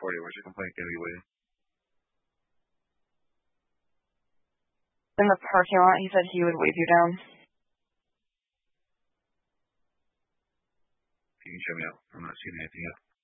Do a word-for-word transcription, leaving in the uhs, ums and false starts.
forty. Where's your complaint going to be waiting? In the parking lot, he said he would wave you down. You can show me out. I'm not seeing anything yet.